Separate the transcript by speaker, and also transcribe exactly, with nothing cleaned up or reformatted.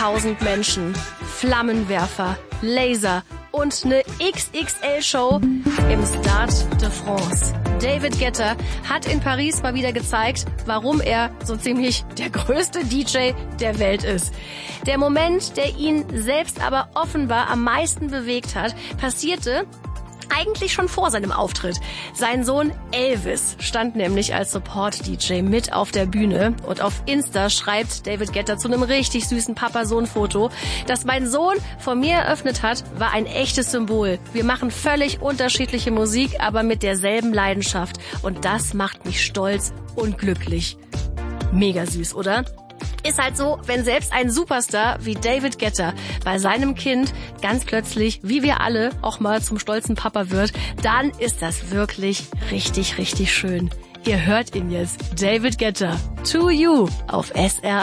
Speaker 1: hunderttausend Menschen, Flammenwerfer, Laser und eine X X L-Show im Stade de France. David Guetta hat in Paris mal wieder gezeigt, warum er so ziemlich der größte D J der Welt ist. Der Moment, der ihn selbst aber offenbar am meisten bewegt hat, passierte eigentlich schon vor seinem Auftritt. Sein Sohn Elvis stand nämlich als Support-D J mit auf der Bühne und auf Insta schreibt David Guetta zu einem richtig süßen Papa-Sohn-Foto: Das mein Sohn vor mir eröffnet hat, war ein echtes Symbol. Wir machen völlig unterschiedliche Musik, aber mit derselben Leidenschaft. Und das macht mich stolz und glücklich. Mega süß, oder? Ist halt so, wenn selbst ein Superstar wie David Guetta bei seinem Kind ganz plötzlich, wie wir alle, auch mal zum stolzen Papa wird, dann ist das wirklich richtig, richtig schön. Ihr hört ihn jetzt, David Guetta, To You auf S R